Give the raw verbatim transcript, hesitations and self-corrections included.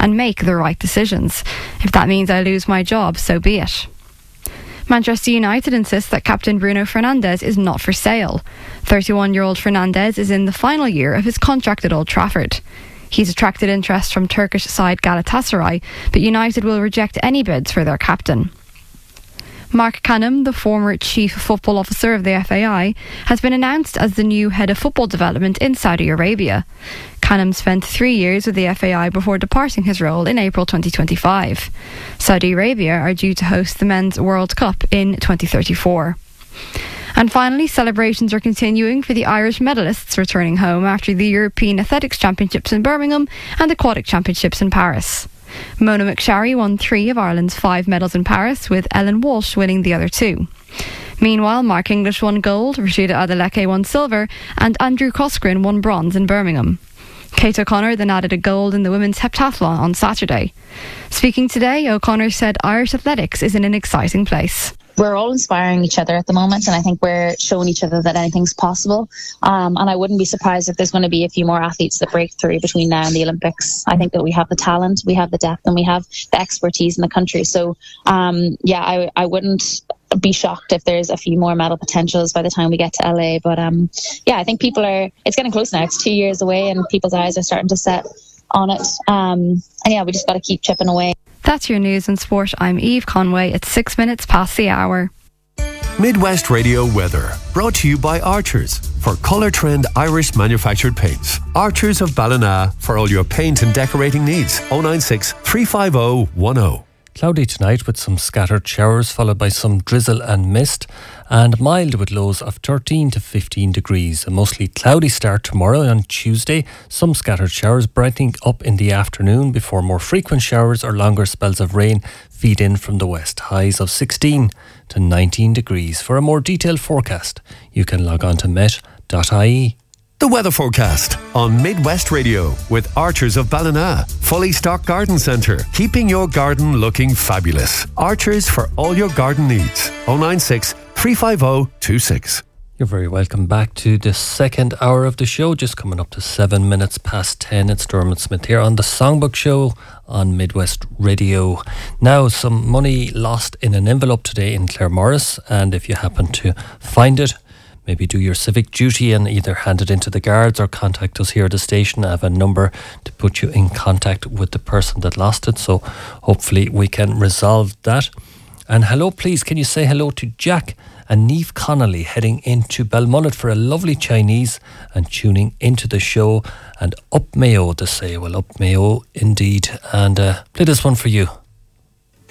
and make the right decisions. If that means I lose my job, so be it. Manchester United insists that captain Bruno Fernandes is not for sale. thirty-one-year-old Fernandes is in the final year of his contract at Old Trafford. He's attracted interest from Turkish side Galatasaray, but United will reject any bids for their captain. Mark Canham, the former chief football officer of the F A I, has been announced as the new head of football development in Saudi Arabia. Canham spent three years with the F A I before departing his role in April twenty twenty-five. Saudi Arabia are due to host the Men's World Cup in twenty thirty-four. And finally, celebrations are continuing for the Irish medalists returning home after the European Athletics Championships in Birmingham and Aquatic Championships in Paris. Mona McSharry won three of Ireland's five medals in Paris, with Ellen Walsh winning the other two. Meanwhile, Mark English won gold, Rashida Adeleke won silver, and Andrew Cosgrin won bronze in Birmingham. Kate O'Connor then added a gold in the women's heptathlon on Saturday. Speaking today, O'Connor said Irish athletics is in an exciting place. We're all inspiring each other at the moment, and I think we're showing each other that anything's possible. Um, and I wouldn't be surprised if there's going to be a few more athletes that break through between now and the Olympics. I think that we have the talent, we have the depth, and we have the expertise in the country. So, um, yeah, I, I wouldn't be shocked if there's a few more medal potentials by the time we get to L A. But um, yeah, I think people are, it's getting close now. It's two years away and people's eyes are starting to set on it. Um, and yeah, we just got to keep chipping away. That's your news and sport. I'm Eve Conway. It's six minutes past the hour. Midwest Radio weather, brought to you by Archers for Colour Trend Irish manufactured paints. Archers of Ballina for all your paint and decorating needs. oh nine six, three five oh, one oh. Cloudy tonight with some scattered showers followed by some drizzle and mist, and mild with lows of thirteen to fifteen degrees. A mostly cloudy start tomorrow on Tuesday. Some scattered showers brightening up in the afternoon before more frequent showers or longer spells of rain feed in from the west. Highs of sixteen to nineteen degrees. For a more detailed forecast, you can log on to met dot I E. The weather forecast on Midwest Radio with Archers of Ballina. Fully stocked garden centre, keeping your garden looking fabulous. Archers for all your garden needs. oh nine six, three five oh, two six. You're very welcome back to the second hour of the show, just coming up to seven minutes past ten. It's Dermot Smith here on the Songbook Show on Midwest Radio. Now, some money lost in an envelope today in Claremorris, and if you happen to find it, maybe do your civic duty and either hand it into the guards or contact us here at the station. I have a number to put you in contact with the person that lost it, so hopefully we can resolve that. And hello, please, can you say hello to Jack and Neve Connolly heading into Belmullet for a lovely Chinese and tuning into the show. And up Mayo, they say. Well, up Mayo indeed. And uh, play this one for you.